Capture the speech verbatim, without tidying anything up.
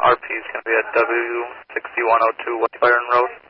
R P is going to be at W six one oh two West Byron Road.